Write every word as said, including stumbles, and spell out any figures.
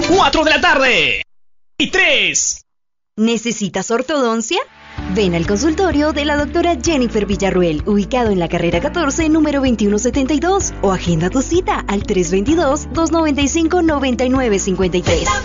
cuatro de la tarde. Y tres. ¿Necesitas ortodoncia? Ven al consultorio de la doctora Jennifer Villarruel, ubicado en la carrera catorce, número veintiuno setenta y dos, o agenda tu cita al tres dos dos, dos nueve cinco, nueve nueve cinco tres.